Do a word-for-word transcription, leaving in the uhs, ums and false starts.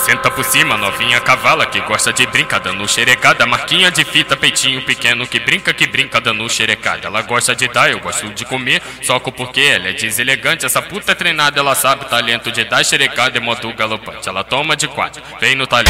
Senta por cima, novinha cavala que gosta de brincar dando xerecada. Marquinha de fita, peitinho pequeno que brinca, que brinca dando xerecada. Ela gosta de dar, eu gosto de comer, soco porque ela é deselegante. Essa puta é treinada, ela sabe o talento de dar xerecada em modo galopante. Ela toma de quatro, vem no talento.